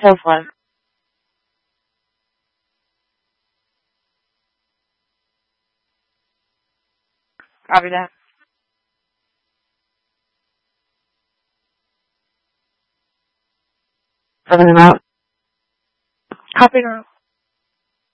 Test one. Copy that. Sending them out. Copy now.